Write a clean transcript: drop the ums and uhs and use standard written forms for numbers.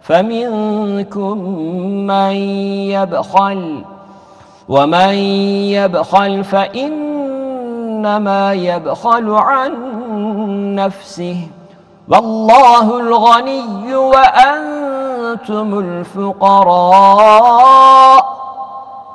فمنكم من يبخل، ومن يبخل فإنما يبخل عن نفسه، والله الغني وأنتم الفقراء